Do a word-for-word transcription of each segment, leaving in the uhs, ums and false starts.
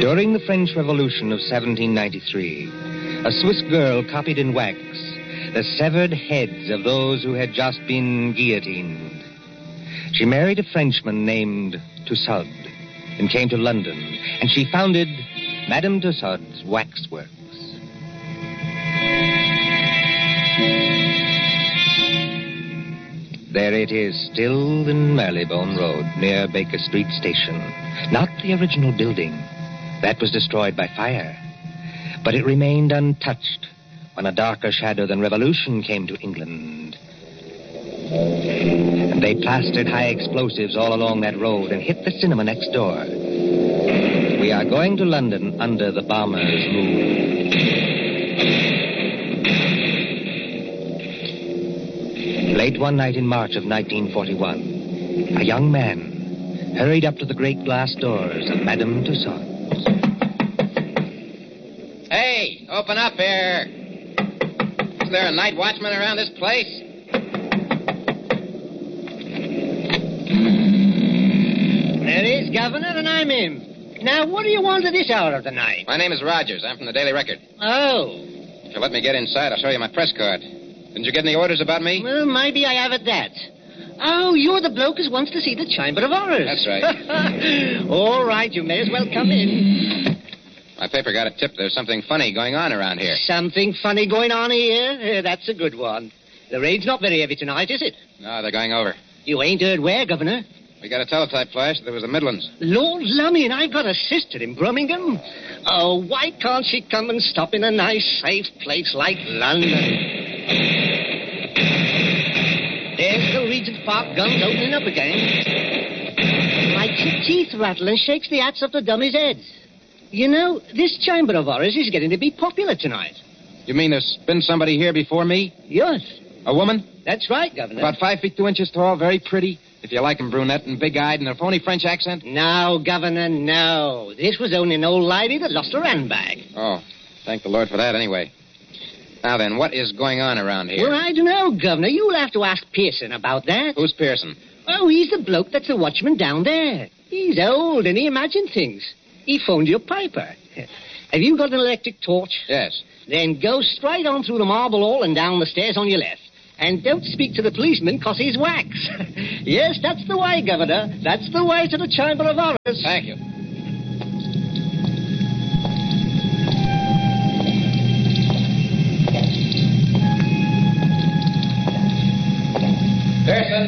During the French Revolution of seventeen ninety-three, a Swiss girl copied in wax the severed heads of those who had just been guillotined. She married a Frenchman named Tussaud and came to London, and she founded Madame Tussaud's Waxworks. There it is, still in Marylebone Road, near Baker Street Station. Not the original building. That was destroyed by fire. But it remained untouched when a darker shadow than revolution came to England. And they plastered high explosives all along that road and hit the cinema next door. We are going to London under the bomber's rule. Late one night in March of nineteen forty-one, a young man hurried up to the great glass doors of Madame Tussaud's. Hey, open up here. Is there a night watchman around this place? There is, Governor, and I'm him. Now, what do you want at this hour of the night? My name is Rogers. I'm from the Daily Record. Oh. If you'll let me get inside, I'll show you my press card. Didn't you get any orders about me? Well, maybe I have at that. Oh, you're the bloke who wants to see the Chamber of Horrors. That's right. All right, you may as well come in. My paper got a tip. There's something funny going on around here. Something funny going on here? Uh, that's a good one. The rain's not very heavy tonight, is it? No, they're going over. You ain't heard where, Governor? We got a teletype flash. There was the Midlands. Lord lummy, and I've got a sister in Birmingham. Oh, why can't she come and stop in a nice, safe place like London? There's the Regent Park guns opening up again. My t- teeth rattle and shakes the hats off the dummies' heads. You know, this Chamber of Horrors is getting to be popular tonight. You mean there's been somebody here before me? Yes. A woman? That's right, Governor. About five feet two inches tall, very pretty. If you like 'em brunette and big-eyed and a phony French accent? No, Governor, no. This was only an old lady that lost her handbag. Oh, thank the Lord for that anyway. Now then, what is going on around here? Well, I don't know, Governor. You'll have to ask Pearson about that. Who's Pearson? Oh, he's the bloke that's the watchman down there. He's old and he imagines things. He phoned your piper. Have you got an electric torch? Yes. Then go straight on through the marble hall and down the stairs on your left. And don't speak to the policeman, 'cause he's wax. Yes, that's the way, Governor. That's the way to the Chamber of Horrors. Thank you. Pearson?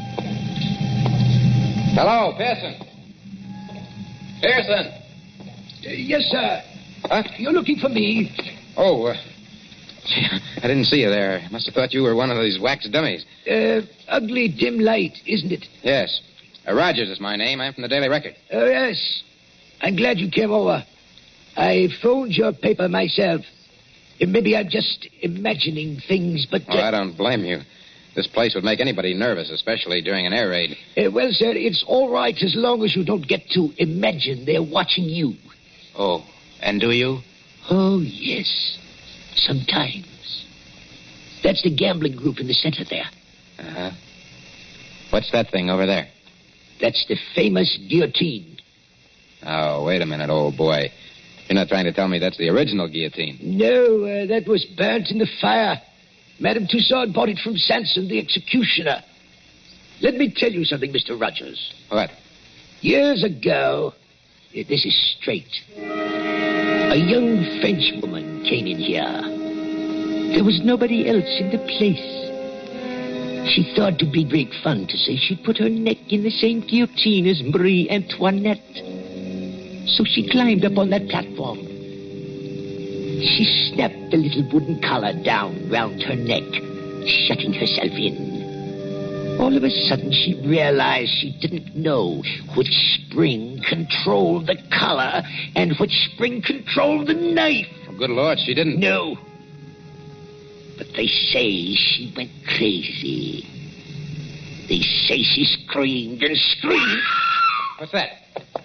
Hello, Pearson. Pearson? Uh, yes, sir. Huh? You're looking for me. Oh, uh, I didn't see you there. I must have thought you were one of these wax dummies. Uh, ugly dim light, isn't it? Yes. Uh, Rogers is my name. I'm from the Daily Record. Oh, yes. I'm glad you came over. I phoned your paper myself. Uh, Maybe I'm just imagining things, but... Oh, I don't blame you. This place would make anybody nervous, especially during an air raid. Uh, well, sir, it's all right as long as you don't get to imagine they're watching you. Oh, and do you? Oh, yes. Sometimes. That's the gambling group in the center there. Uh-huh. What's that thing over there? That's the famous guillotine. Oh, wait a minute, old boy. You're not trying to tell me that's the original guillotine? No, uh, that was burnt in the fire. Madame Tussaud bought it from Sanson, the executioner. Let me tell you something, Mister Rogers. What? Years ago, uh, this is straight, a young French woman came in here. There was nobody else in the place. She thought it'd be great fun to say she'd put her neck in the same guillotine as Marie Antoinette. So she climbed up on that platform. She snapped the little wooden collar down round her neck, shutting herself in. All of a sudden, she realized she didn't know which spring controlled the collar and which spring controlled the knife. Oh, good Lord, she didn't... No. But they say she went crazy. They say she screamed and screamed. What's that?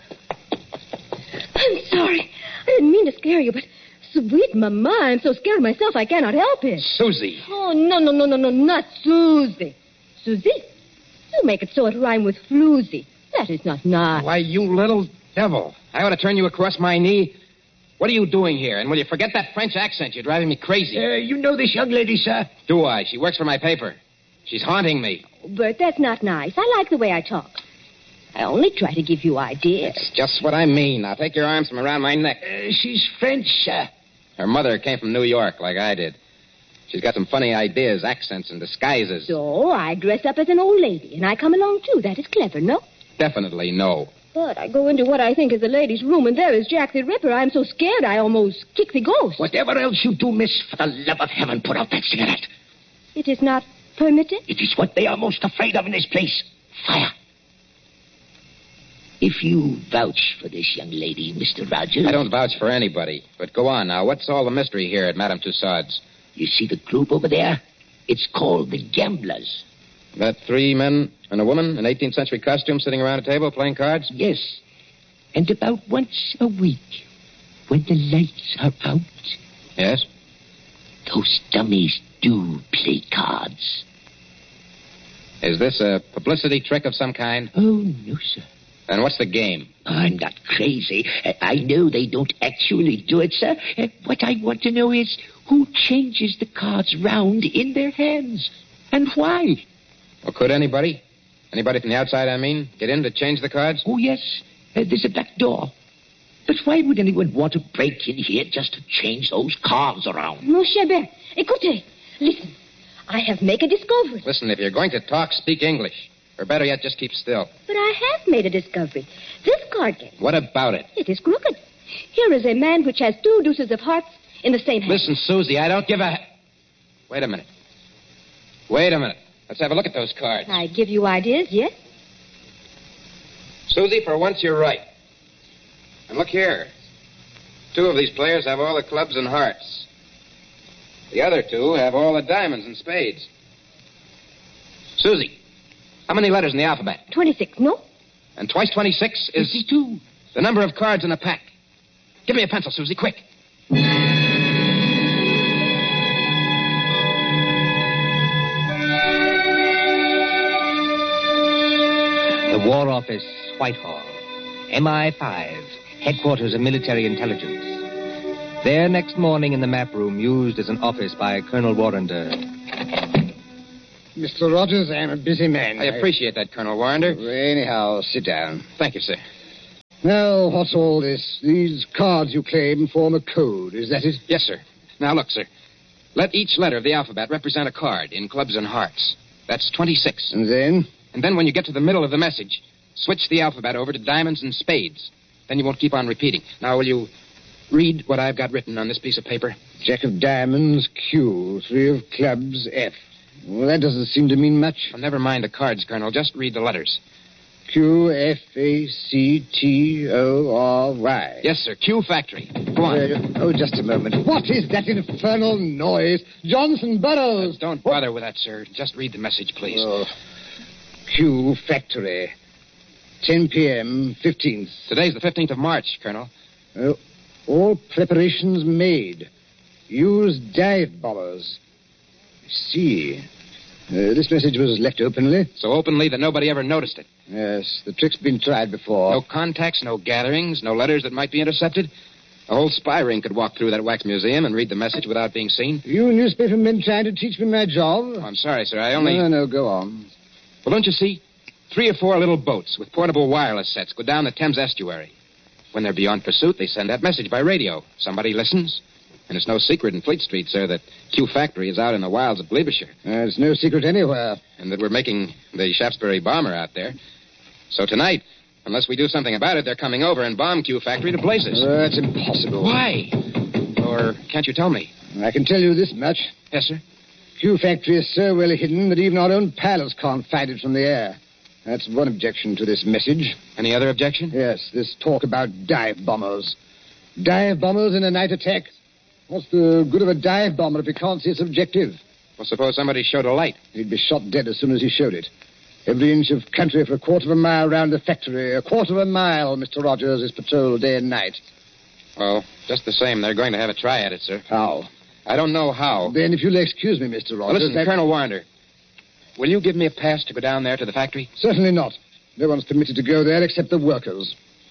I'm sorry. I didn't mean to scare you, but sweet mama, I'm so scared myself I cannot help it. Susie. Oh, no, no, no, no, no, not Susie. Susie? You make it so it rhyme with floozy. That is not nice. Why, you little devil. I ought to turn you across my knee. What are you doing here? And will you forget that French accent? You're driving me crazy. Uh, you know this young lady, sir? Do I? She works for my paper. She's haunting me. Oh, Bert, that's not nice. I like the way I talk. I only try to give you ideas. That's just what I mean. Now take your arms from around my neck. Uh, she's French, sir. Her mother came from New York, like I did. She's got some funny ideas, accents, and disguises. So I dress up as an old lady, and I come along, too. That is clever, no? Definitely no. But I go into what I think is the ladies' room, and there is Jack the Ripper. I'm so scared I almost kick the ghost. Whatever else you do, miss, for the love of heaven, put out that cigarette. It is not permitted? It is what they are most afraid of in this place. Fire. If you vouch for this young lady, Mister Rogers... I don't vouch for anybody. But go on now. What's all the mystery here at Madame Tussaud's? You see the group over there? It's called the Gamblers. That three men and a woman in eighteenth century costume sitting around a table playing cards? Yes. And about once a week, when the lights are out... Yes? Those dummies do play cards. Is this a publicity trick of some kind? Oh, no, sir. Then what's the game? I'm not crazy. Uh, I know they don't actually do it, sir. Uh, what I want to know is who changes the cards round in their hands and why. Well, could anybody? Anybody from the outside, I mean, get in to change the cards? Oh, yes. Uh, there's a back door. But why would anyone want to break in here just to change those cards around? Mon cher Bert, écoutez. Listen, I have made a discovery. Listen, if you're going to talk, speak English. Or better yet, just keep still. But I have made a discovery. This card game, What about it? it is crooked. Here is a man which has two deuces of hearts in the same hand. Listen, Susie, I don't give a... Wait a minute. Wait a minute. Let's have a look at those cards. I give you ideas, yes? Susie, for once you're right. And look here. Two of these players have all the clubs and hearts. The other two have all the diamonds and spades. Susie, how many letters in the alphabet? twenty-six, no? And twice twenty-six is... fifty-two. The number of cards in a pack. Give me a pencil, Susie, quick. The War Office, Whitehall. M I five, headquarters of military intelligence. There next morning in the map room used as an office by Colonel Warrender. Mister Rogers, I'm a busy man. I appreciate that, Colonel Warrender. Anyhow, sit down. Thank you, sir. Now, what's all this? These cards you claim form a code, is that it? Yes, sir. Now, look, sir. Let each letter of the alphabet represent a card in clubs and hearts. That's twenty-six. And then? And then when you get to the middle of the message, switch the alphabet over to diamonds and spades. Then you won't keep on repeating. Now, will you read what I've got written on this piece of paper? Jack of diamonds, Q. Three of clubs, F. Well, that doesn't seem to mean much. Well, never mind the cards, Colonel. Just read the letters. Q, F, A, C, T, O, R, Y. Yes, sir. Q Factory. Go on. Uh, oh, just a moment. What is that infernal noise? Johnson Burroughs. Uh, don't bother with that, sir. Just read the message, please. Oh. Q Factory. ten p.m., fifteenth. Today's the fifteenth of March, Colonel. Oh, all preparations made. Use dive bombers. I see. Uh, this message was left openly. So openly that nobody ever noticed it. Yes, the trick's been tried before. No contacts, no gatherings, no letters that might be intercepted. A whole spy ring could walk through that wax museum and read the message without being seen. You newspaper men trying to teach me my job? Oh, I'm sorry, sir. I only... No, no, no, go on. Well, don't you see? Three or four little boats with portable wireless sets go down the Thames estuary. When they're beyond pursuit, they send that message by radio. Somebody listens. And it's no secret in Fleet Street, sir, that Q Factory is out in the wilds of Gloucestershire. Uh, it's no secret anywhere. And that we're making the Shaftesbury bomber out there. So tonight, unless we do something about it, they're coming over and bomb Q Factory to places. Uh, that's impossible. Why? Or can't you tell me? I can tell you this much. Yes, sir? Q Factory is so well hidden that even our own pilots can't find it from the air. That's one objection to this message. Any other objection? Yes, this talk about dive bombers. Dive bombers in a night attack? What's the good of a dive bomber if he can't see its objective? Well, suppose somebody showed a light. He'd be shot dead as soon as he showed it. Every inch of country for a quarter of a mile round the factory. A quarter of a mile, Mister Rogers, is patrolled day and night. Well, just the same, they're going to have a try at it, sir. How? I don't know how. Then, if you'll excuse me, Mister Rogers... Well, listen, I... Colonel Warrender, will you give me a pass to go down there to the factory? Certainly not. No one's permitted to go there except the workers.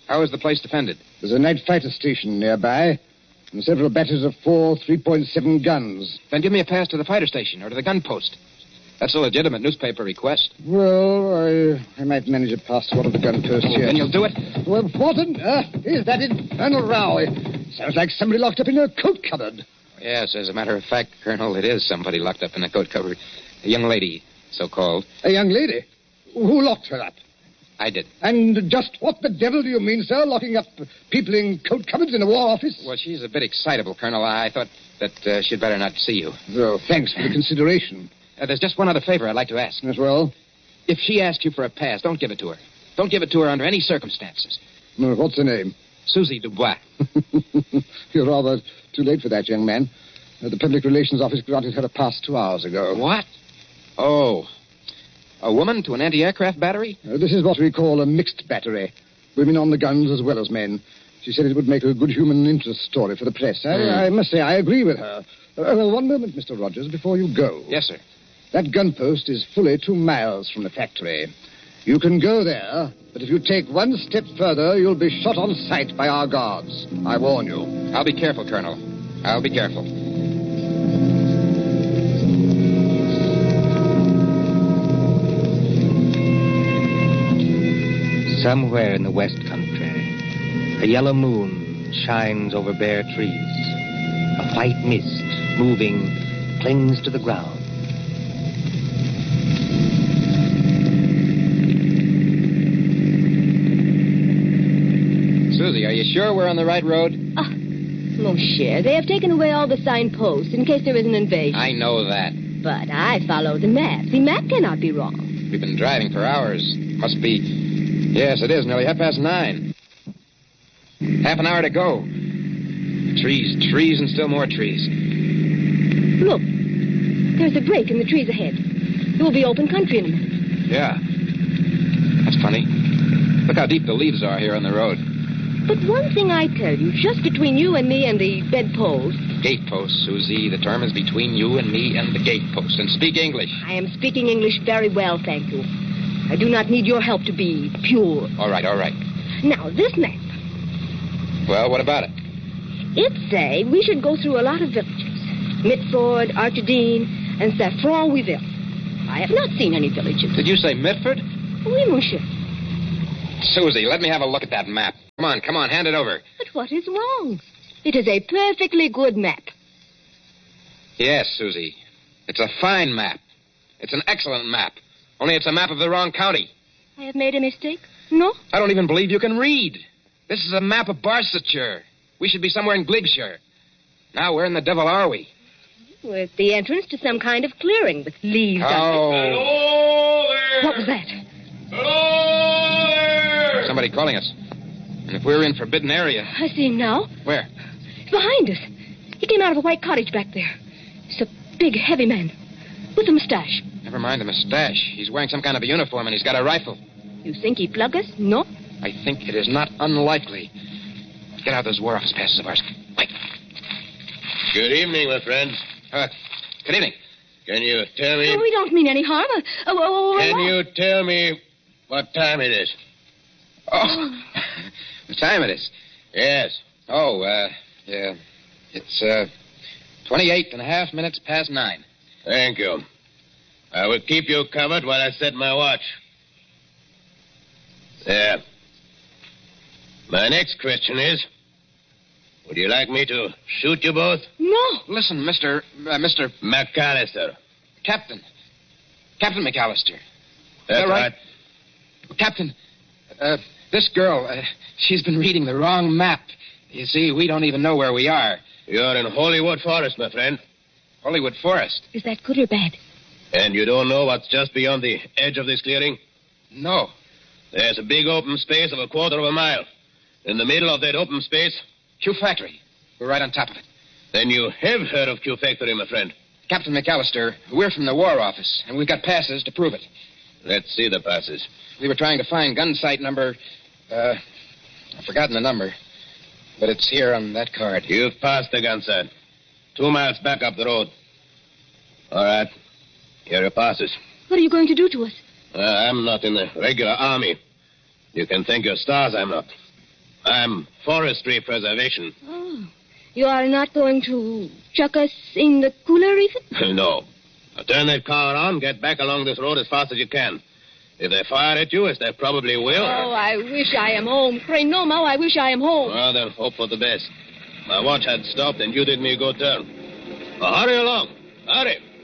How is the place defended? There's a night fighter station nearby, and several batteries of four three point seven guns. Then give me a pass to the fighter station or to the gun post. That's a legitimate newspaper request. Well, I, I might manage a pass to one of the gun posts here. Then you'll do it? Well, Porton, uh, is that infernal row? It sounds like somebody locked up in a coat cupboard. Yes, as a matter of fact, Colonel, it is somebody locked up in a coat cupboard. A young lady, so-called. A young lady? Who locked her up? I did. And just what the devil do you mean, sir, locking up people in coat cupboards in a war office? Well, she's a bit excitable, Colonel. I thought that uh, she'd better not see you. Oh, thanks for the consideration. Uh, there's just one other favor I'd like to ask. As well? If she asks you for a pass, don't give it to her. Don't give it to her under any circumstances. Uh, what's her name? Susie Dubois. You're rather too late for that, young man. Uh, the Public Relations Office granted her a pass two hours ago. What? Oh. A woman to an anti-aircraft battery? Uh, this is what we call a mixed battery. Women on the guns as well as men. She said it would make a good human interest story for the press. I, Mm. I must say I agree with her. Uh, one moment, Mister Rogers, before you go. Yes, sir. That gun post is fully two miles from the factory. You can go there, but if you take one step further, you'll be shot on sight by our guards. I warn you. I'll be careful, Colonel. I'll be careful. Somewhere in the West Country, a yellow moon shines over bare trees. A white mist, moving, clings to the ground. Susie, are you sure we're on the right road? Ah, mon cher, they have taken away all the signposts in case there is an invasion. I know that. But I follow the map. The map cannot be wrong. We've been driving for hours. Must be... Yes, it is. Nearly half past nine. Half an hour to go. Trees, trees, and still more trees. Look, there's a break in the trees ahead. It will be open country in a minute. Yeah. That's funny. Look how deep the leaves are here on the road. But one thing I tell you, just between you and me and the bedpost. Gatepost, Susie. The term is between you and me and the gatepost. And speak English. I am speaking English very well, thank you. I do not need your help to be pure. All right, all right. Now, this map. Well, what about it? It say we should go through a lot of villages. Mitford, Archidine, and Saffron-Weville. I have not seen any villages. Did you say Mitford? Oui, monsieur. Susie, let me have a look at that map. Come on, come on, hand it over. But what is wrong? It is a perfectly good map. Yes, Susie. It's a fine map. It's an excellent map. Only it's a map of the wrong county. I have made a mistake? No? I don't even believe you can read. This is a map of Barsetshire. We should be somewhere in Glebshire. Now, where in the devil are we? We're at the entrance to some kind of clearing with leaves on it. Oh. Hello there! What was that? Hello there! Somebody calling us. And if we're in forbidden area... I see him now. Where? He's behind us. He came out of a white cottage back there. He's a big, heavy man with a mustache. Never mind the mustache. He's wearing some kind of a uniform and he's got a rifle. You think he'd plug us? No? I think it is not unlikely. Get out of those war office passes of ours. Wait. Good evening, my friends. Uh, good evening. Can you tell me... Oh, we don't mean any harm. Oh, oh, oh, Can oh. you tell me what time it is? Oh, the time it is. Yes. Oh, uh, yeah. It's, uh, twenty-eight and a half minutes past nine. Thank you. I will keep you covered while I set my watch. There. My next question is, would you like me to shoot you both? No. Listen, Mister Uh, Mister McAllister. Captain. Captain McAllister. That's that right? right. Captain, uh, this girl, uh, she's been reading the wrong map. You see, we don't even know where we are. You're in Hollywood Forest, my friend. Hollywood Forest? Is that good or bad? And you don't know what's just beyond the edge of this clearing? No. There's a big open space of a quarter of a mile. In the middle of that open space... Q Factory. We're right on top of it. Then you have heard of Q Factory, my friend. Captain McAllister, we're from the War Office, and we've got passes to prove it. Let's see the passes. We were trying to find gun site number... Uh, I've forgotten the number. But it's here on that card. You've passed the gun site. Two miles back up the road. All right. Here are your passes. What are you going to do to us? Uh, I'm not in the regular army. You can thank your stars I'm not. I'm forestry preservation. Oh. You are not going to chuck us in the cooler even? No. Now turn that car around, get back along this road as fast as you can. If they fire at you, as they probably will... Oh, I wish I am home. Crane, no, Mo, I wish I am home. Well, then hope for the best. My watch had stopped and you did me a good turn. Now hurry along. Hurry.